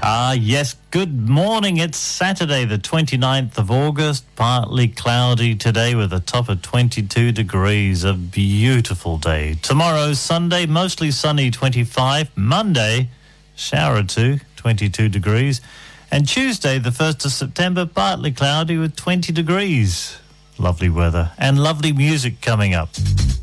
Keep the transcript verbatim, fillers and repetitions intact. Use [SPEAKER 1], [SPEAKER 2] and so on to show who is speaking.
[SPEAKER 1] Ah, yes, good morning. It's Saturday, the twenty-ninth of August, partly cloudy today with a top of twenty-two degrees. A beautiful day. Tomorrow, Sunday, mostly sunny, twenty-five. Monday, shower or two, twenty-two degrees. And Tuesday, the first of September, partly cloudy with twenty degrees. Lovely weather and lovely music coming up.